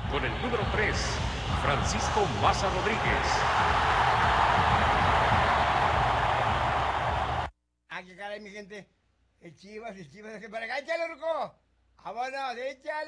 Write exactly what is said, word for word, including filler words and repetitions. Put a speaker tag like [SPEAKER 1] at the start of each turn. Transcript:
[SPEAKER 1] con el número tres, Francisco Maza Rodríguez.
[SPEAKER 2] Ah, qué caray, mi gente. El Chivas, el Chivas, para acá, échale, Ruco. Vámonos, échale.